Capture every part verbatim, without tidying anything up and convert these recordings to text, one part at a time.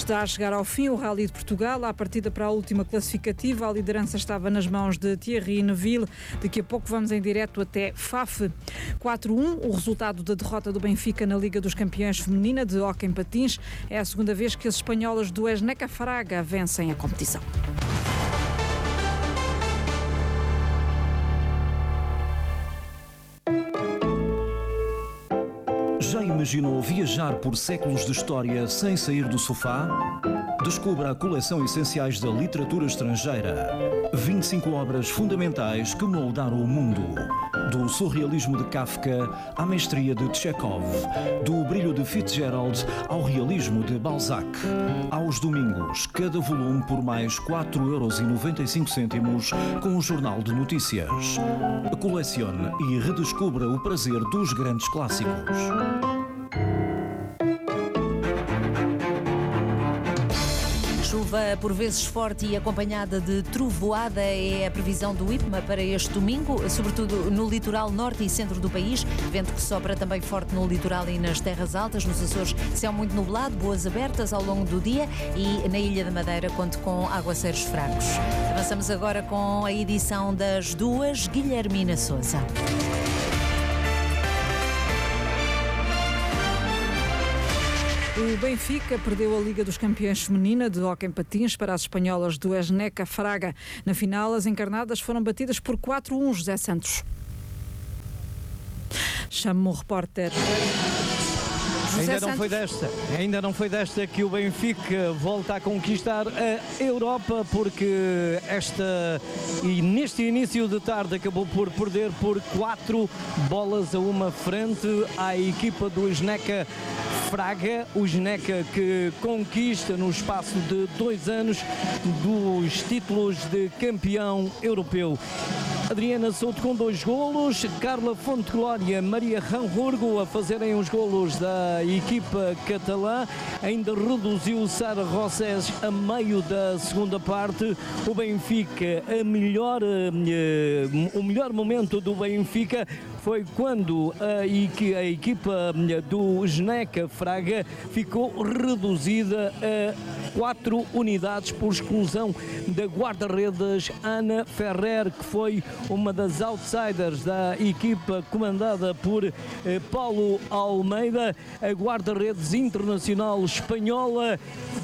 Está a chegar ao fim o Rally de Portugal. À partida para a última classificativa, a liderança estava nas mãos de Thierry Neuville. Daqui a pouco vamos em direto até Faf. quatro a um, o resultado da derrota do Benfica na Liga dos Campeões Feminina de hóquei em patins. É a segunda vez que as espanholas do Esneca Fraga vencem a competição. Já imaginou viajar por séculos de história sem sair do sofá? Descubra a coleção Essenciais da Literatura Estrangeira. vinte e cinco obras fundamentais que moldaram o mundo. Do surrealismo de Kafka à mestria de Chekhov. Do brilho de Fitzgerald ao realismo de Balzac. Aos domingos, cada volume por mais quatro euros e noventa e cinco cêntimos com o Jornal de Notícias. Colecione e redescubra o prazer dos grandes clássicos. Chuva por vezes forte e acompanhada de trovoada é a previsão do IPMA para este domingo, sobretudo no litoral norte e centro do país. Vento que sopra também forte no litoral e nas terras altas. Nos Açores, céu muito nublado, boas abertas ao longo do dia e na Ilha da Madeira conto com aguaceiros fracos. Avançamos agora com a edição das duas, Guilhermina Sousa. O Benfica perdeu a Liga dos Campeões Feminina de hóquei em patins para as espanholas do Esneca Fraga. Na final, as encarnadas foram batidas por quatro a um, José Santos. Chamo o repórter. Ainda não foi desta, ainda não foi desta que o Benfica volta a conquistar a Europa, porque esta e neste início de tarde acabou por perder por quatro bolas a uma frente à equipa do Esneca Fraga, o Esneca que conquista no espaço de dois anos dos títulos de campeão europeu. Adriana Souto com dois golos, Carla Fonte Glória, Maria Hamburgo a fazerem os golos da equipa catalã. Ainda reduziu Sara Rossés a meio da segunda parte. O Benfica, a melhor, uh, o melhor momento do Benfica foi quando a, a equipa do Esneca Fraga ficou reduzida a quatro unidades por exclusão da guarda-redes Ana Ferrer, que foi uma das outsiders da equipa comandada por eh, Paulo Almeida. A guarda-redes internacional espanhola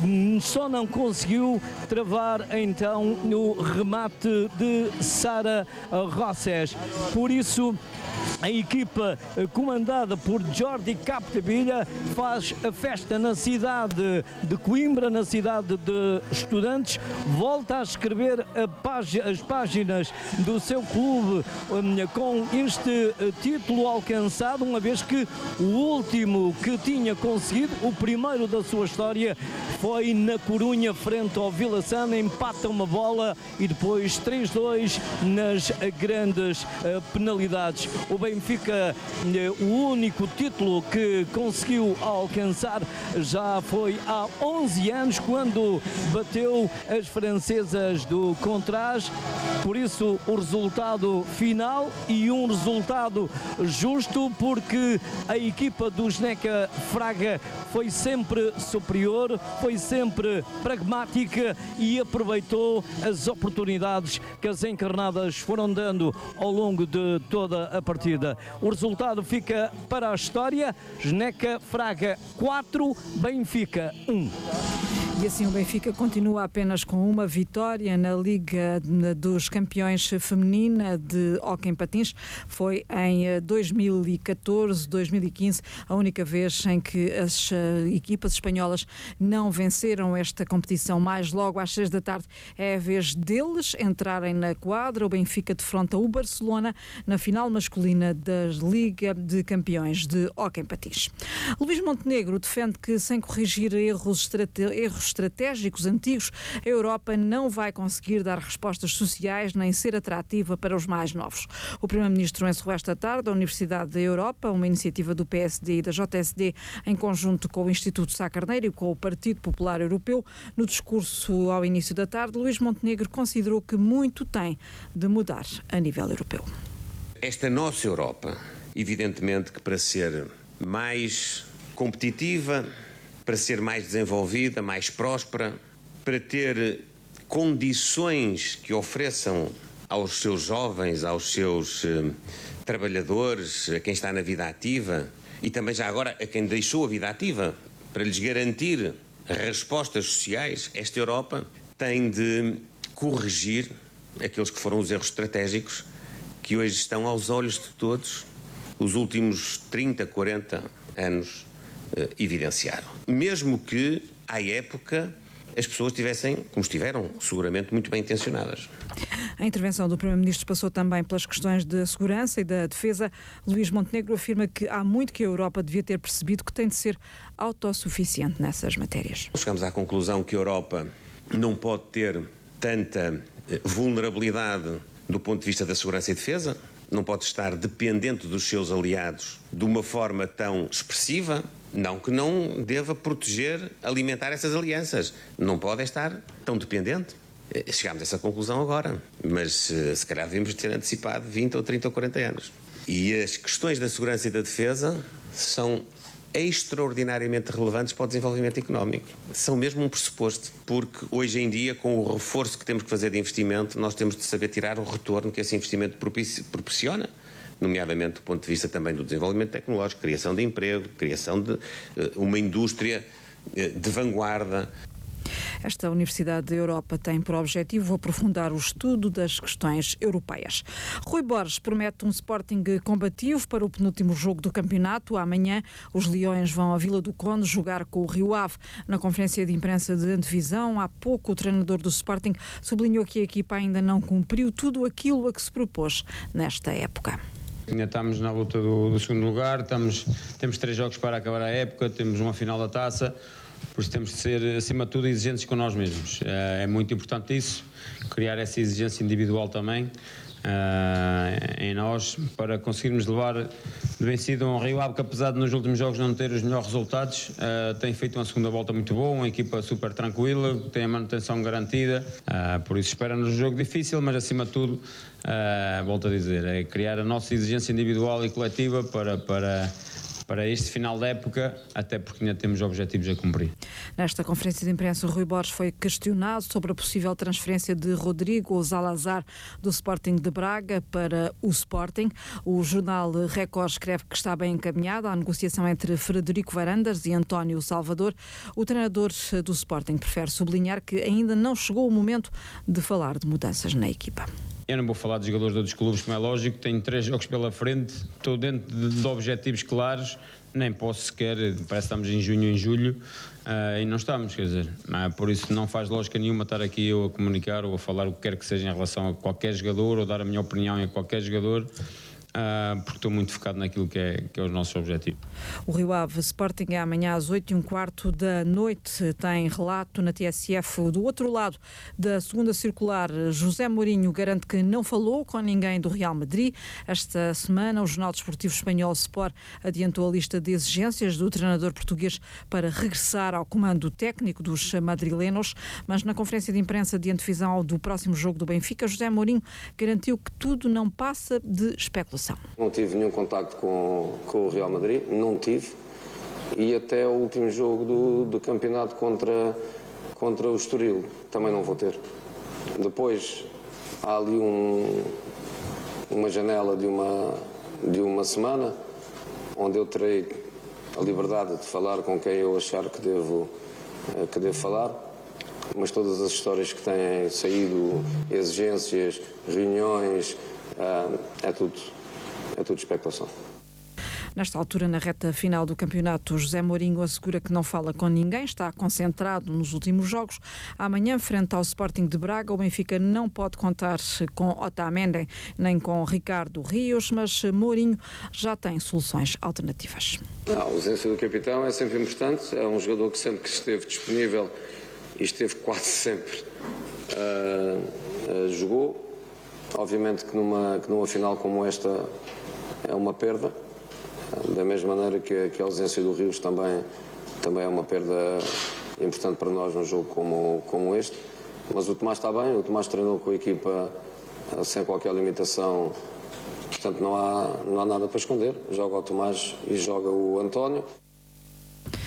só não conseguiu travar então no remate de Sara Rossés. Por isso, a equipa comandada por Jordi Capdevila faz a festa na cidade de Coimbra, na cidade de Estudantes, volta a escrever a página, as páginas do seu clube um, com este título alcançado, uma vez que o último que tinha conseguido, o primeiro da sua história, foi na Corunha frente ao Vila Sana, empata uma bola e depois três a dois nas grandes uh, penalidades. O Benfica, uh, o único título que conseguiu alcançar já foi há onze anos, quando bateu as francesas do Contras. Por isso, o resultado final e um resultado justo, porque a equipa do Esneca Fraga foi sempre superior, foi sempre pragmática e aproveitou as oportunidades que as encarnadas foram dando ao longo de toda a partida. O resultado fica para a história: Esneca Fraga quatro, Benfica um. E assim o Benfica continua apenas com uma vitória na Liga dos Campeões Feminina de hóquei em patins. Foi em dois mil e catorze, dois mil e quinze, a única vez em que as equipas espanholas não venceram esta competição. Mais logo às seis da tarde é a vez deles entrarem na quadra. O Benfica defronta o Barcelona na final masculina da Liga de Campeões de hóquei em patins. Luís Montenegro defende que, sem corrigir erros, estrate- erros estratégicos antigos, a Europa não vai conseguir dar respostas sociais nem ser atrativa para os mais novos. O Primeiro-Ministro encerrou esta tarde a Universidade da Europa, uma iniciativa do P S D e da J S D, em conjunto com o Instituto Sá Carneiro e com o Partido Popular Europeu. No discurso ao início da tarde, Luís Montenegro considerou que muito tem de mudar a nível europeu. Esta nossa Europa, evidentemente que para ser mais competitiva, para ser mais desenvolvida, mais próspera, para ter condições que ofereçam aos seus jovens, aos seus eh, trabalhadores, a quem está na vida ativa e também já agora a quem deixou a vida ativa, para lhes garantir respostas sociais. Esta Europa tem de corrigir aqueles que foram os erros estratégicos que hoje estão aos olhos de todos, os últimos trinta, quarenta anos eh, evidenciaram. Mesmo que, à época, as pessoas estivessem, como estiveram, seguramente muito bem intencionadas. A intervenção do Primeiro-Ministro passou também pelas questões de segurança e da defesa. Luís Montenegro afirma que há muito que a Europa devia ter percebido que tem de ser autossuficiente nessas matérias. Chegamos à conclusão que a Europa não pode ter tanta vulnerabilidade do ponto de vista da segurança e defesa, não pode estar dependente dos seus aliados de uma forma tão expressiva, não que não deva proteger, alimentar essas alianças. Não pode estar tão dependente. Chegámos a essa conclusão agora, mas se calhar devíamos ter antecipado vinte ou trinta ou quarenta anos. E as questões da segurança e da defesa são extraordinariamente relevantes para o desenvolvimento económico. São mesmo um pressuposto, porque hoje em dia, com o reforço que temos que fazer de investimento, nós temos de saber tirar o retorno que esse investimento proporciona, nomeadamente do ponto de vista também do desenvolvimento tecnológico, criação de emprego, criação de uh, uma indústria uh, de vanguarda. Esta Universidade da Europa tem por objetivo aprofundar o estudo das questões europeias. Rui Borges promete um Sporting combativo para o penúltimo jogo do campeonato. Amanhã os Leões vão à Vila do Conde jogar com o Rio Ave. Na conferência de imprensa de antevisão, há pouco o treinador do Sporting sublinhou que a equipa ainda não cumpriu tudo aquilo a que se propôs nesta época. Ainda estamos na luta do, do segundo lugar, estamos, temos três jogos para acabar a época, temos uma final da taça. Por isso temos de ser, acima de tudo, exigentes com nós mesmos. É muito importante isso, criar essa exigência individual também uh, em nós, para conseguirmos levar de vencido um Rio Ave que, apesar de nos últimos jogos não ter os melhores resultados, uh, tem feito uma segunda volta muito boa, uma equipa super tranquila, tem a manutenção garantida, uh, por isso espera-nos um jogo difícil, mas acima de tudo, uh, volto a dizer, é criar a nossa exigência individual e coletiva para... para para este final da época, até porque ainda temos objetivos a cumprir. Nesta conferência de imprensa, o Rui Borges foi questionado sobre a possível transferência de Rodrigo Zalazar do Sporting de Braga para o Sporting. O jornal Record escreve que está bem encaminhada a negociação entre Frederico Varandas e António Salvador. O treinador do Sporting prefere sublinhar que ainda não chegou o momento de falar de mudanças na equipa. Eu não vou falar de jogadores de outros clubes, como é lógico, tenho três jogos pela frente, estou dentro de, de objetivos claros, nem posso sequer, parece que estamos em junho, em julho, uh, e não estamos, quer dizer, uh, por isso não faz lógica nenhuma estar aqui eu a comunicar ou a falar o que quer que seja em relação a qualquer jogador ou dar a minha opinião em qualquer jogador. Uh, porque estou muito focado naquilo que é, que é os nossos objetivos. O Rio Ave Sporting é amanhã às oito e um quarto da noite. Tem relato na T S F. Do outro lado da segunda circular, José Mourinho garante que não falou com ninguém do Real Madrid. Esta semana, o Jornal Desportivo Espanhol Sport adiantou a lista de exigências do treinador português para regressar ao comando técnico dos madrilenos, mas na conferência de imprensa de antevisão do próximo jogo do Benfica, José Mourinho garantiu que tudo não passa de especulação. Não tive nenhum contacto com, com o Real Madrid, não tive, e até o último jogo do, do campeonato contra, contra o Estoril também não vou ter. Depois há ali um, uma janela de uma, de uma semana onde eu terei a liberdade de falar com quem eu achar que devo, que devo falar, mas todas as histórias que têm saído, exigências, reuniões, é tudo. É tudo especulação. Nesta altura, na reta final do campeonato, José Mourinho assegura que não fala com ninguém, está concentrado nos últimos jogos. Amanhã, frente ao Sporting de Braga, o Benfica não pode contar com Otamendi nem com Ricardo Rios, mas Mourinho já tem soluções alternativas. A ausência do capitão é sempre importante, é um jogador que sempre que esteve disponível e esteve quase sempre uh, uh, jogou. Obviamente que numa, que numa final como esta é uma perda, da mesma maneira que, que a ausência do Rios também, também é uma perda importante para nós num jogo como, como este. Mas o Tomás está bem, o Tomás treinou com a equipa sem qualquer limitação, portanto não há, não há nada para esconder. Joga o Tomás e joga o António.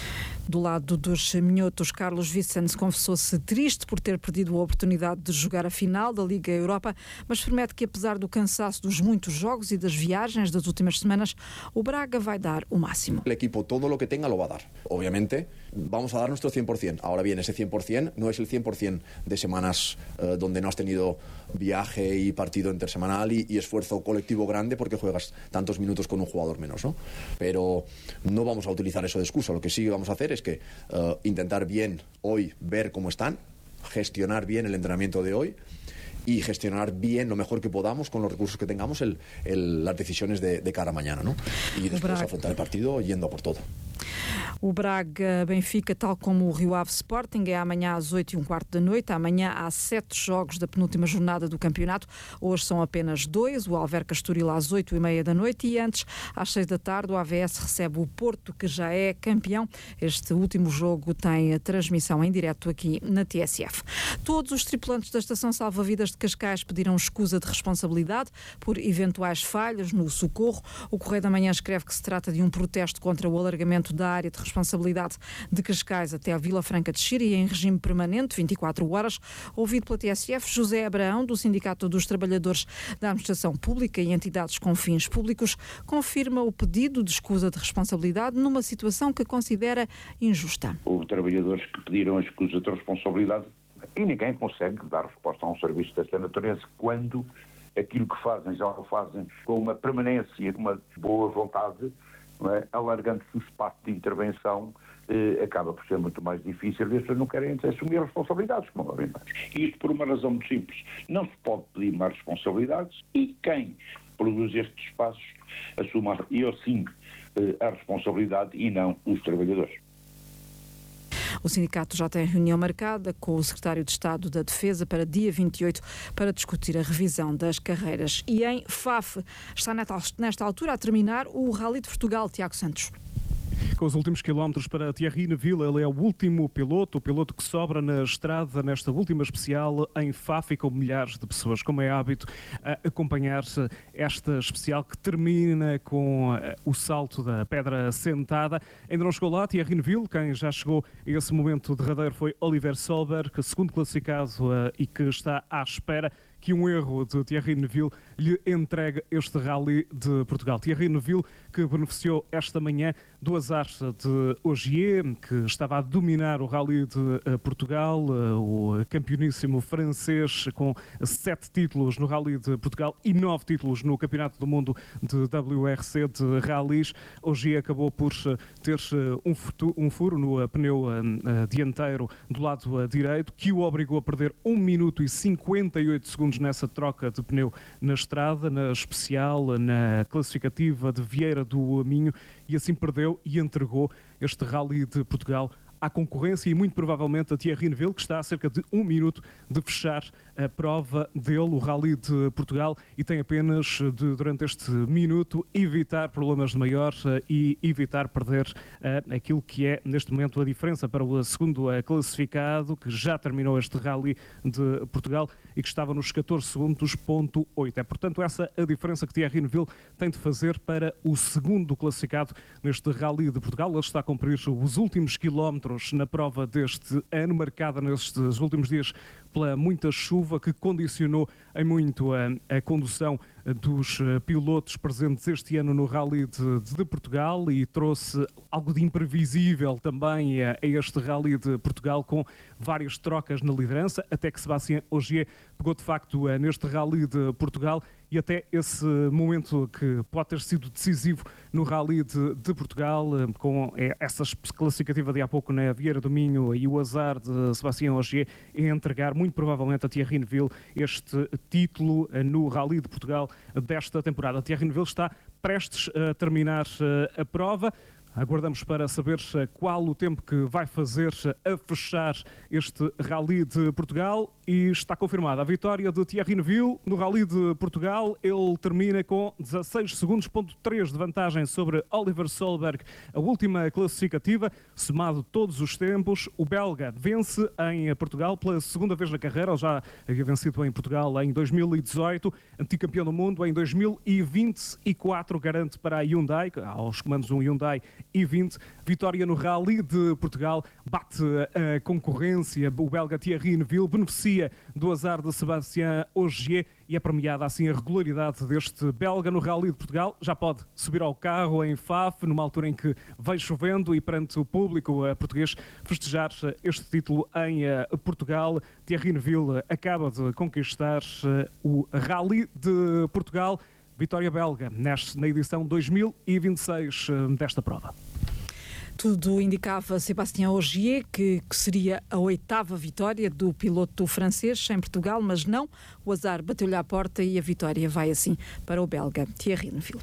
Do lado dos minhotos, Carlos Vicens confessou-se triste por ter perdido a oportunidade de jogar a final da Liga Europa, mas promete que, apesar do cansaço dos muitos jogos e das viagens das últimas semanas, o Braga vai dar o máximo. El equipo todo lo que tenga lo va a dar. Obviamente vamos a dar nuestro cien por ciento. Ahora bien, ese cien por ciento no es el cien por ciento de semanas eh, donde no has tenido viaje y partido intersemanal y, y esfuerzo colectivo grande porque juegas tantos minutos con un jugador menos, ¿no? Pero no vamos a utilizar eso de excusa. Lo que sí vamos a hacer es que eh, intentar bien hoy ver cómo están, gestionar bien el entrenamiento de hoy y gestionar bien lo mejor que podamos con los recursos que tengamos el, el, las decisiones de, de cara a mañana, ¿no? Y después afrontar el partido yendo a por todo. O Braga-Benfica, tal como o Rio Ave Sporting, é amanhã às oito e um quarto da noite. Amanhã há sete jogos da penúltima jornada do campeonato. Hoje são apenas dois. O Alverca-Estoril às oito e meia da noite e antes, às seis da tarde, o A V S recebe o Porto, que já é campeão. Este último jogo tem a transmissão em direto aqui na T S F. Todos os tripulantes da Estação Salva-Vidas de Cascais pediram escusa de responsabilidade por eventuais falhas no socorro. O Correio da Manhã escreve que se trata de um protesto contra o alargamento da área de responsabilidade de Cascais até a Vila Franca de Xira em regime permanente, vinte e quatro horas. Ouvido pela T S F, José Abraão, do Sindicato dos Trabalhadores da Administração Pública e entidades com fins públicos, confirma o pedido de escusa de responsabilidade numa situação que considera injusta. Houve trabalhadores que pediram a escusa de responsabilidade e ninguém consegue dar resposta a um serviço desta natureza quando aquilo que fazem já o fazem com uma permanência, uma boa vontade, não é? Alargando-se o espaço de intervenção, eh, acaba por ser muito mais difícil e as pessoas não querem assumir responsabilidades, como bem mais. Isto por uma razão muito simples. Não se pode pedir mais responsabilidades e quem produz estes espaços assuma, eu sim, eh, a responsabilidade e não os trabalhadores. O sindicato já tem reunião marcada com o secretário de Estado da Defesa para dia vinte e oito para discutir a revisão das carreiras. E em Faf está nesta altura a terminar o Rally de Portugal, Tiago Santos. Com os últimos quilómetros para Thierry Neuville, ele é o último piloto, o piloto que sobra na estrada nesta última especial em Faf e com milhares de pessoas, como é hábito, a acompanhar-se esta especial que termina com o salto da Pedra Sentada. Ainda não chegou lá Thierry Neuville, quem já chegou a esse momento derradeiro foi Oliver Solberg, segundo classificado e que está à espera que um erro de Thierry Neuville lhe entregue este Rally de Portugal. Thierry Neuville, que beneficiou esta manhã do azar de Ogier, que estava a dominar o Rally de Portugal, o campeoníssimo francês com sete títulos no Rally de Portugal e nove títulos no Campeonato do Mundo de W R C de Rallys. Ogier acabou por ter um furo, um furo no pneu dianteiro do lado direito, que o obrigou a perder um minuto e cinquenta e oito segundos nessa troca de pneu na estrada, na especial, na classificativa de Vieira do Minho, e assim perdeu e entregou este Rally de Portugal à concorrência e muito provavelmente a Thierry Neuville, que está a cerca de um minuto de fechar a prova dele, o Rally de Portugal, e tem apenas de, durante este minuto, evitar problemas de maior e evitar perder uh, aquilo que é neste momento a diferença para o segundo uh, classificado, que já terminou este Rally de Portugal e que estava nos catorze segundos ponto oito. É portanto essa a diferença que Thierry Neuville tem de fazer para o segundo classificado neste Rally de Portugal. Ele está a cumprir os últimos quilómetros na prova deste ano, marcada nestes últimos dias pela muita chuva que condicionou em muito a, a condução dos pilotos presentes este ano no Rally de, de Portugal e trouxe algo de imprevisível também a, a este Rally de Portugal, com várias trocas na liderança, até que Sébastien Ogier pegou de facto neste Rally de Portugal, e até esse momento que pode ter sido decisivo no Rally de, de Portugal, com essa classificativa de há pouco na Vieira do Minho e o azar de Sébastien Ogier em entregar muito provavelmente a Thierry Neuville este título no Rally de Portugal desta temporada. Thierry Neuville está prestes a terminar a prova. Aguardamos para saber qual o tempo que vai fazer a fechar este Rally de Portugal, e está confirmada a vitória de Thierry Neuville no Rally de Portugal. Ele termina com dezasseis segundos ponto três de vantagem sobre Oliver Solberg, a última classificativa, somado todos os tempos. O belga vence em Portugal pela segunda vez na carreira. Ele já havia vencido em Portugal em dois mil e dezoito, anticampeão do mundo em dois mil e vinte e quatro, garante para a Hyundai, aos comandos um Hyundai e vinte. Vitória no Rally de Portugal, bate a concorrência. O belga Thierry Neuville beneficia do azar de Sébastien Ogier e é premiada assim a regularidade deste belga no Rally de Portugal. Já pode subir ao carro em Faf, numa altura em que vem chovendo, e perante o público português festejar este título em Portugal. Thierry Neuville acaba de conquistar o Rally de Portugal. Vitória belga nesta, na edição dois mil e vinte e seis desta prova. Tudo indicava Sébastien Ogier que, que seria a oitava vitória do piloto francês em Portugal, mas não. O azar bateu-lhe à porta e a vitória vai assim para o belga Thierry Neuville.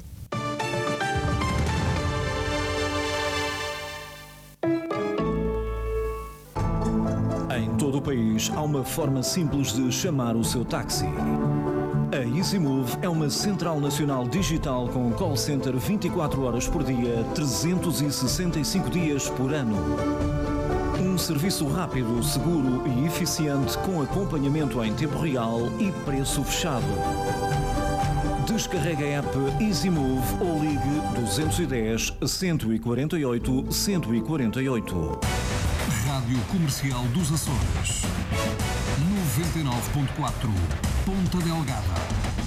Em todo o país há uma forma simples de chamar o seu táxi. A EasyMove é uma central nacional digital com call center vinte e quatro horas por dia, trezentos e sessenta e cinco dias por ano. Um serviço rápido, seguro e eficiente com acompanhamento em tempo real e preço fechado. Descarregue a app EasyMove ou ligue dois um zero, cento e quarenta e oito, cento e quarenta e oito. Rádio Comercial dos Açores, noventa e nove ponto quatro, Ponta Delgada.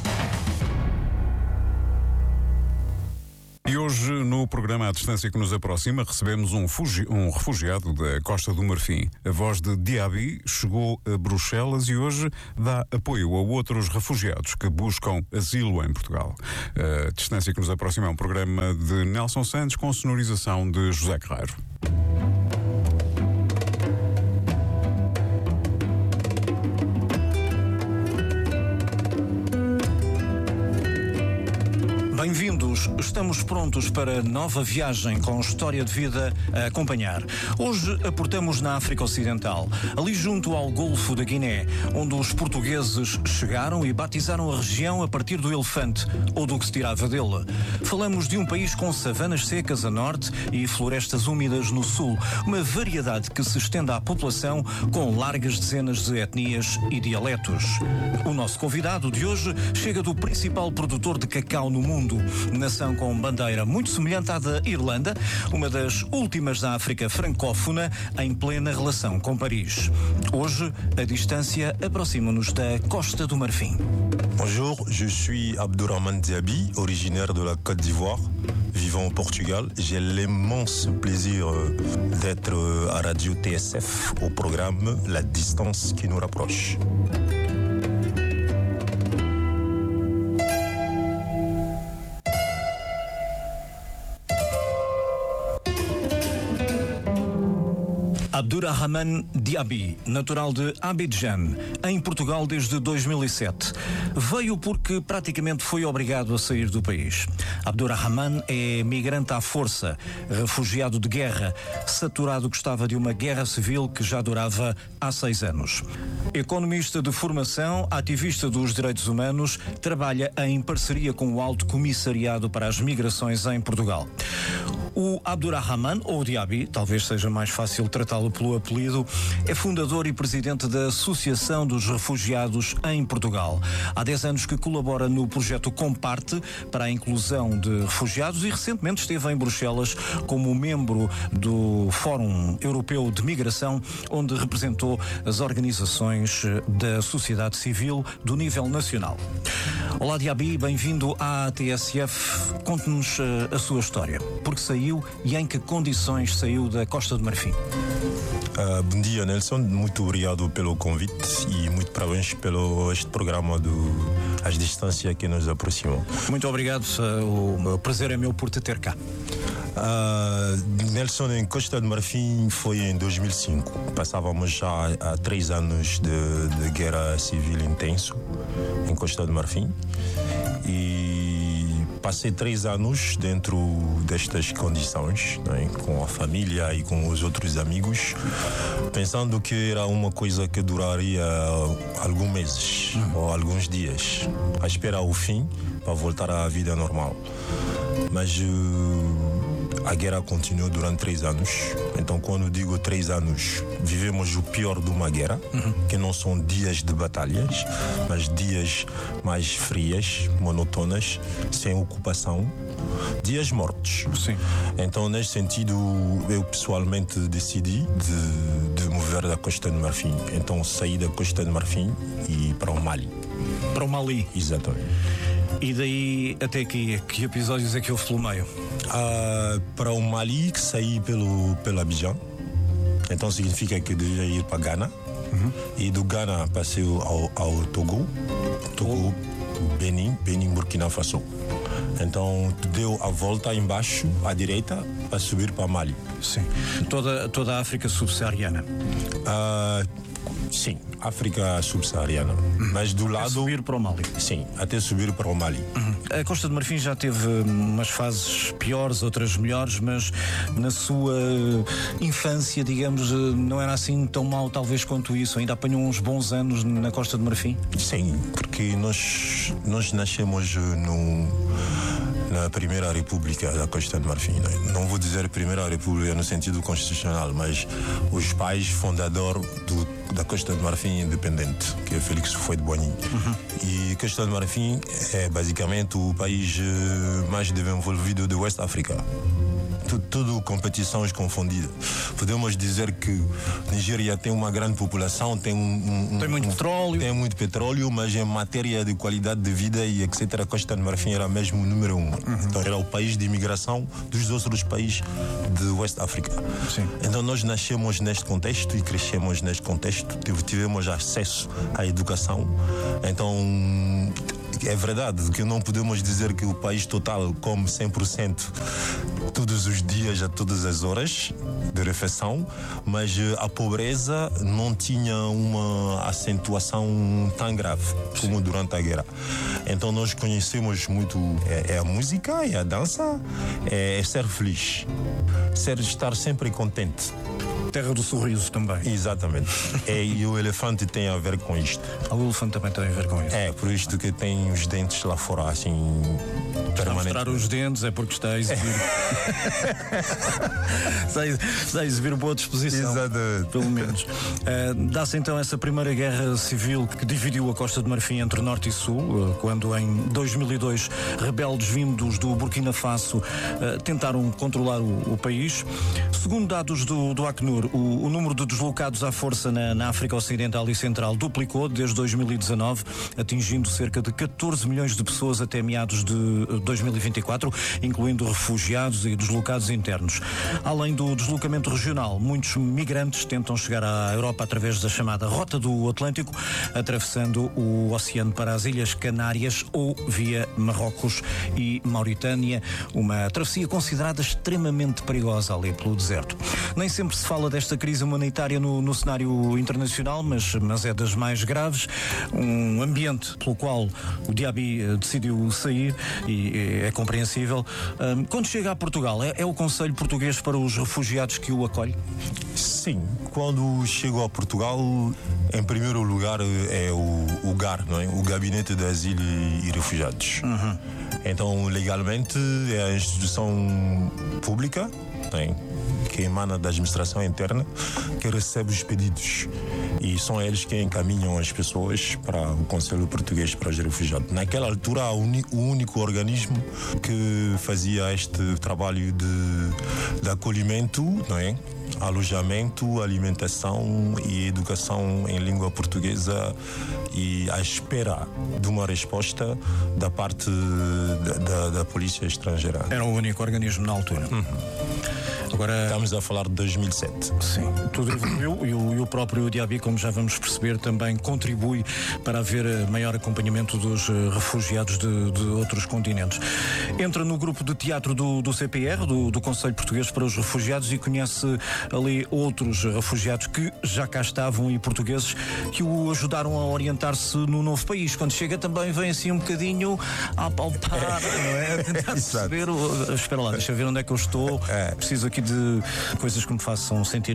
E hoje, no programa A Distância que nos aproxima, recebemos um, fugi- um refugiado da Costa do Marfim. A voz de Diaby chegou a Bruxelas e hoje dá apoio a outros refugiados que buscam asilo em Portugal. A Distância que nos aproxima é um programa de Nelson Santos com sonorização de José Carreiro. Bem-vindos, estamos prontos para nova viagem com história de vida a acompanhar. Hoje aportamos na África Ocidental, ali junto ao Golfo da Guiné, onde os portugueses chegaram e batizaram a região a partir do elefante, ou do que se tirava dele. Falamos de um país com savanas secas a norte e florestas úmidas no sul, uma variedade que se estende à população com largas dezenas de etnias e dialetos. O nosso convidado de hoje chega do principal produtor de cacau no mundo, nação com bandeira muito semelhante à da Irlanda, uma das últimas da África francófona, em plena relação com Paris. Hoje, a distância aproxima-nos da Costa do Marfim. Bonjour, je suis Abdourahmane Diaby, originaire de la Côte d'Ivoire, vivant au Portugal. J'ai l'immense plaisir d'être à Radio T S F au programme La Distance qui nous rapproche. Abdourahmane Diaby, natural de Abidjan, em Portugal desde dois mil e sete. Veio porque praticamente foi obrigado a sair do país. Abdourahmane é migrante à força, refugiado de guerra, saturado que estava de uma guerra civil que já durava há seis anos. Economista de formação, ativista dos direitos humanos, trabalha em parceria com o Alto Comissariado para as Migrações em Portugal. O Abdourahmane, ou Diaby, talvez seja mais fácil tratá-lo pelo apelido, é fundador e presidente da Associação dos Refugiados em Portugal. Há dez anos que colabora no projeto Comparte para a inclusão de refugiados e recentemente esteve em Bruxelas como membro do Fórum Europeu de Migração, onde representou as organizações da sociedade civil do nível nacional. Olá Diaby, bem-vindo à T S F. Conte-nos a sua história. Por que saiu e em que condições saiu da Costa do Marfim? Uh, bom dia, Nelson. Muito obrigado pelo convite e muito parabéns pelo este programa do As Distâncias que nos aproximam. Muito obrigado. O prazer é meu por te ter cá. Uh, Nelson, em Costa do Marfim foi em dois mil e cinco. Passávamos já há três anos de, de guerra civil intenso em Costa do Marfim e passei três anos dentro destas condições, né, com a família e com os outros amigos, pensando que era uma coisa que duraria alguns meses ou alguns dias, a esperar o fim para voltar à vida normal. Mas uh, a guerra continuou durante três anos. Então, quando digo três anos, vivemos o pior de uma guerra, uhum. que não são dias de batalhas, mas dias mais frias, monótonas, sem ocupação, dias mortos. Sim. Então, neste sentido, eu pessoalmente decidi de, de mover da Costa do Marfim. Então, saí da Costa do Marfim e para o Mali. Para o Mali? Exatamente. E daí até aqui, que episódios é que houve pelo meio? Uh, para o Mali, que saí pelo, pelo Abidjan. Então significa que devia ir para Ghana. Uhum. E do Ghana passei ao, ao Togo. Togo, oh. Benin, Benin, Burkina Faso. Então deu a volta embaixo, à direita, para subir para Mali. Sim. Toda, toda a África subsaariana? Uh, sim, África subsaariana. Uhum. Mas do lado... Até subir para o Mali? Sim, até subir para o Mali. Uhum. A Costa do Marfim já teve umas fases piores, outras melhores, mas na sua infância, digamos, não era assim tão mal talvez quanto isso? Ainda apanhou uns bons anos na Costa do Marfim? Sim, porque nós, nós nascemos no... na Primeira República da Costa do Marfim. Não vou dizer Primeira República no sentido constitucional, mas os pais fundadores do da Costa do Marfim independente, que é Félix Houphouët-Boigny. Uhum. E Costa do Marfim é basicamente o país mais desenvolvido do West África. Tudo, tudo competições confundidas. Podemos dizer que Nigéria tem uma grande população, tem um, um tem muito um, petróleo, tem muito petróleo, mas em matéria de qualidade de vida e etcétera, a Costa do Marfim era mesmo o número um. Uhum. Então era o país de imigração dos outros países do West África. Sim. Então nós nascemos neste contexto e crescemos neste contexto. Tivemos acesso à educação. Então é verdade que não podemos dizer que o país total come cem por cento todos os dias, a todas as horas de refeição, mas a pobreza não tinha uma acentuação tão grave como Sim. durante a guerra. Então nós conhecemos muito é, é a música, é a dança, é, é ser feliz, ser estar sempre contente. Terra do sorriso também. Exatamente. É, e o elefante tem a ver com isto. O elefante também tem a ver com isso. É, por isto que tem os dentes lá fora, assim, permanentemente. Está a mostrar os dentes, é porque está a exibir. está, a, está a exibir boa disposição. Exatamente. Pelo menos. Uh, dá-se então essa primeira guerra civil que dividiu a Costa do Marfim entre Norte e Sul, uh, quando em dois mil e dois rebeldes vindos do Burkina Faso uh, tentaram controlar o, o país. Segundo dados do, do Acnur, O, o número de deslocados à força na, na África Ocidental e Central duplicou desde dois mil e dezanove, atingindo cerca de catorze milhões de pessoas até meados de dois mil e vinte e quatro, incluindo refugiados e deslocados internos. Além do deslocamento regional, muitos migrantes tentam chegar à Europa através da chamada Rota do Atlântico, atravessando o oceano para as Ilhas Canárias ou via Marrocos e Mauritânia, uma travessia considerada extremamente perigosa ali pelo deserto. Nem sempre se fala desta crise humanitária no, no cenário internacional, mas, mas é das mais graves. Um ambiente pelo qual o Diaby decidiu sair e é compreensível. Um, quando chega a Portugal, é, é o Conselho Português para os Refugiados que o acolhe? Sim, quando chego a Portugal, em primeiro lugar é o, o G A R, não é? O Gabinete de Asilo e Refugiados. Uhum. Então, legalmente, é a instituição pública, não é? Que emana da administração interna, que recebe os pedidos e são eles que encaminham as pessoas para o Conselho Português para os Refugiados. Naquela altura, o único organismo que fazia este trabalho de, de acolhimento, não é? Alojamento, alimentação e educação em língua portuguesa e à espera de uma resposta da parte da, da, da Polícia Estrangeira. Era o único organismo na altura. Uhum. Agora, estamos a falar de dois mil e sete. Sim, tudo evoluiu e o, e o próprio Diaby, como já vamos perceber, também contribui para haver maior acompanhamento dos refugiados de, de outros continentes. Entra no grupo de teatro do, do C P R, do, do Conselho Português para os Refugiados, e conhece ali outros refugiados que já cá estavam e portugueses que o ajudaram a orientar-se no novo país. Quando chega também vem assim um bocadinho a apalpar, não é? A tentar perceber, o, espera lá, deixa eu ver onde é que eu estou, preciso aqui de coisas que me façam sentir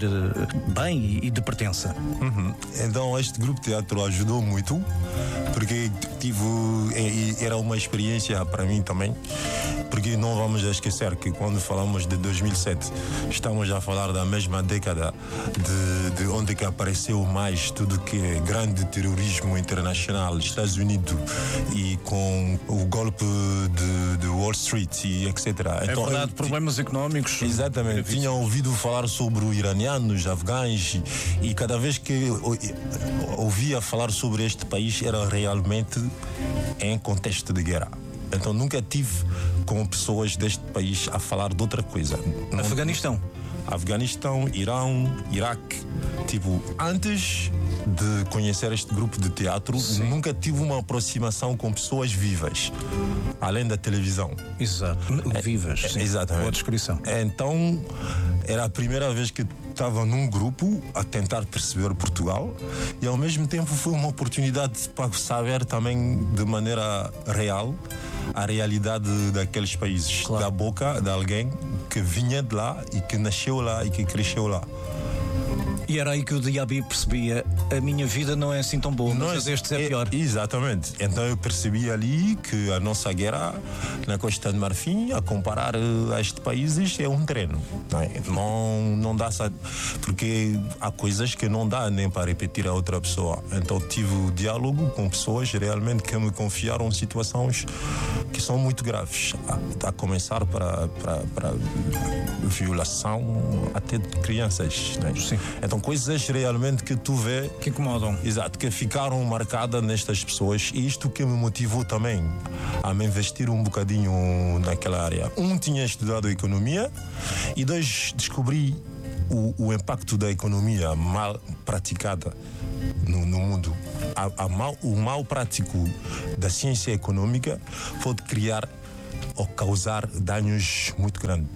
bem e de pertença. Uhum. Então este grupo de teatro ajudou muito, porque tive, era uma experiência para mim também, porque não vamos esquecer que quando falamos de dois mil e sete, estamos a falar da mesma década de, de onde que apareceu mais tudo que é grande terrorismo internacional, Estados Unidos, e com o golpe de, de Wall Street e etcétera. É então, verdade, eu, problemas económicos. Exatamente. Tinha ouvido falar sobre os iranianos, afegãos, e, e cada vez que eu, eu ouvia falar sobre este país era realmente em contexto de guerra. Então nunca tive com pessoas deste país a falar de outra coisa. Afeganistão. Afeganistão, Irão, Iraque. Tipo, antes de conhecer este grupo de teatro, Sim. nunca tive uma aproximação com pessoas vivas, além da televisão. Exato, vivas. É, sim. Exatamente. Boa descrição. Então, era a primeira vez que estava num grupo a tentar perceber Portugal e, ao mesmo tempo, foi uma oportunidade para saber também de maneira real a realidade daqueles países, claro. Da boca de alguém que vinha de lá e que nasceu lá e que cresceu lá. E era aí que o Diaby percebia: a minha vida não é assim tão boa, não mas é, este é, é pior. Exatamente. Então eu percebi ali que a nossa guerra na Costa de Marfim, a comparar a estes países, é um treino. Não, é? não, não dá, porque há coisas que não dá nem para repetir a outra pessoa. Então tive o diálogo com pessoas realmente que me confiaram situações que são muito graves, a, a começar para, para, para violação até de crianças. Não é? Sim. Então, coisas realmente que tu vê que incomodam. Exato, que ficaram marcadas nestas pessoas, e isto que me motivou também a me investir um bocadinho naquela área. Um, tinha estudado economia, e dois, descobri o, o impacto da economia mal praticada no, no mundo. A, a mal, o mal prático da ciência econômica pode criar ou causar danos muito grandes.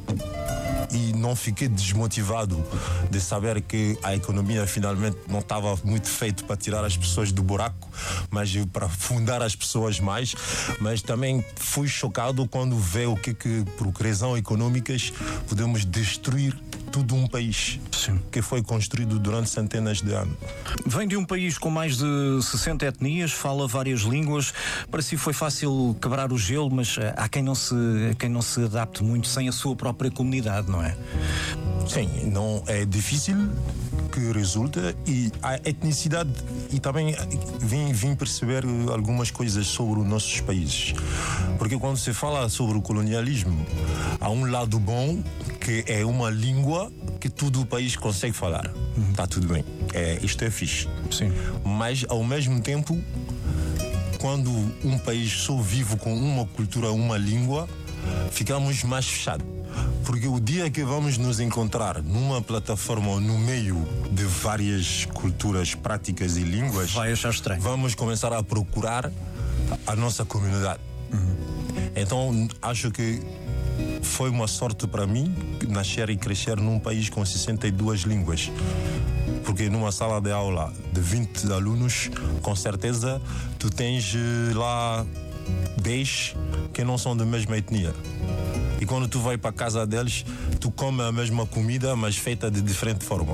E não fiquei desmotivado de saber que a economia finalmente não estava muito feita para tirar as pessoas do buraco, mas para fundar as pessoas mais. Mas também fui chocado quando vi o que que por criação econômicas podemos destruir todo um país. Sim. Que foi construído durante centenas de anos. Vem de um país com mais de sessenta etnias, fala várias línguas. Para si foi fácil quebrar o gelo, mas há quem não se, quem não se adapte muito sem a sua própria comunidade, não é? Sim, não é difícil que resulta, e a etnicidade, e também vim, vim perceber algumas coisas sobre os nossos países, porque quando se fala sobre o colonialismo, há um lado bom, que é uma língua que todo o país consegue falar. Está tudo bem, é, isto é fixe. Sim. Mas ao mesmo tempo, quando um país só vive com uma cultura, uma língua, ficamos mais fechados. Porque o dia que vamos nos encontrar numa plataforma no meio de várias culturas, práticas e línguas, vai achar estranho. Vamos começar a procurar a nossa comunidade. Uhum. Então acho que foi uma sorte para mim nascer e crescer num país com sessenta e duas línguas. Porque numa sala de aula de vinte alunos, com certeza tu tens lá dez que não são da mesma etnia. E quando tu vai para a casa deles, tu come a mesma comida, mas feita de diferente forma.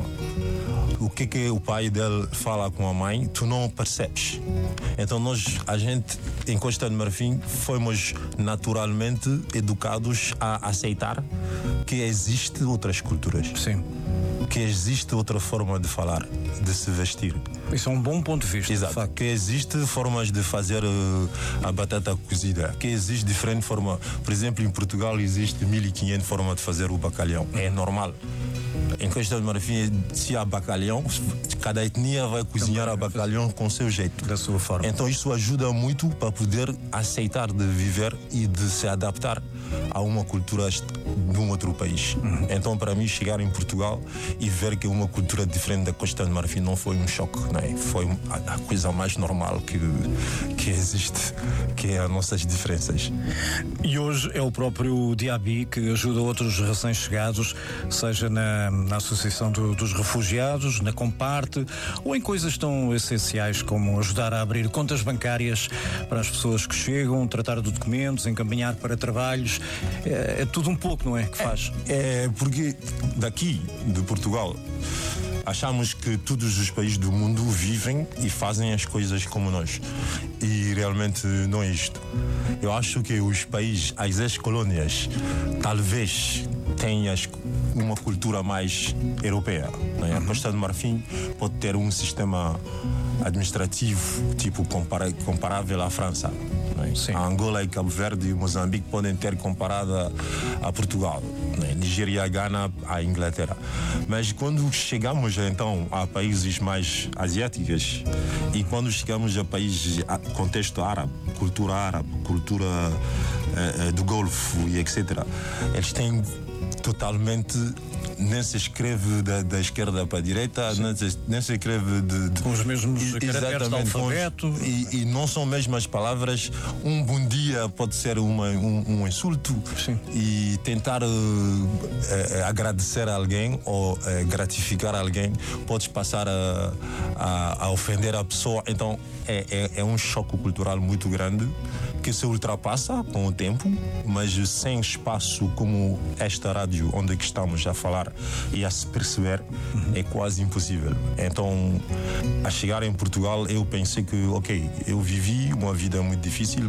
O que que o pai dele fala com a mãe, tu não percebes. Então nós, a gente, em Costa de Marfim, fomos naturalmente educados a aceitar que existe outras culturas. Sim. Que existe outra forma de falar, de se vestir. Isso é um bom ponto de vista. Exato. Que existe formas de fazer uh, a batata cozida. Que existe diferente forma. Por exemplo, em Portugal existe mil e quinhentas formas de fazer o bacalhau. É normal. Em Costa de Marfim, se há bacalhau, cada etnia vai cozinhar a bacalhau com o seu jeito. Da sua forma. Então isso ajuda muito para poder aceitar de viver e de se adaptar a uma cultura de um outro país. Uhum. Então, para mim, chegar em Portugal e ver que uma cultura diferente da Costa de Marfim não foi um choque, não é? Foi a coisa mais normal que, que existe, que é as nossas diferenças. E hoje é o próprio Diaby que ajuda outros recém-chegados, seja na, na Associação do, dos Refugiados, na Comparte, ou em coisas tão essenciais como ajudar a abrir contas bancárias para as pessoas que chegam, tratar de documentos, encaminhar para trabalhos. É, é tudo um pouco, não é? Que faz. É, é porque daqui, de Portugal, achamos que todos os países do mundo vivem e fazem as coisas como nós. E realmente não é isto. Eu acho que os países, as ex-colônias, talvez tenham uma cultura mais europeia. Não é? A Costa do Marfim pode ter um sistema administrativo tipo compara- comparável à França. É? A Angola e Cabo Verde e Moçambique podem ter comparada a Portugal, né? Nigéria, Gana, a Inglaterra. Mas quando chegamos então a países mais asiáticos e quando chegamos a países a contexto árabe, cultura árabe, cultura eh, do Golfo e etcétera, eles têm totalmente, nem se escreve da, da esquerda para a direita, nem se, nem se escreve de, de, com os mesmos caracteres do alfabeto. Os, e, e não são mesmo as palavras. Um bom dia pode ser uma, um, um insulto. Sim. E tentar uh, uh, agradecer a alguém ou uh, gratificar alguém podes passar a, a, a ofender a pessoa. Então é, é, é um choque cultural muito grande que se ultrapassa com o tempo, mas sem espaço como esta rádio onde aqui estamos a falar e a se perceber, é quase impossível. Então, a chegar em Portugal, eu pensei que, ok, eu vivi uma vida muito difícil,